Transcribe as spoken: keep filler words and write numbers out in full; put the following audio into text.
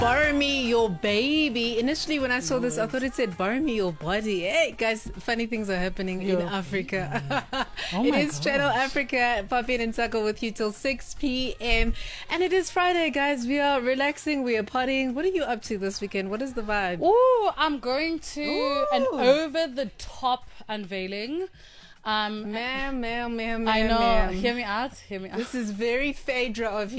Borrow me your baby. Initially, when I saw this, I thought it said borrow me your body. Hey, guys, funny things are happening in Africa. Oh It my is Channel gosh. Africa. Papi and Nsako with you till six p.m. And it is Friday, guys. We are relaxing. We are partying. What are you up to this weekend? What is the vibe? Ooh, I'm going to Ooh. an over-the-top unveiling. Um, Ma'am, ma'am, ma'am, ma'am, I know. ma'am. Hear me out. Hear me out. This is very Phaedra of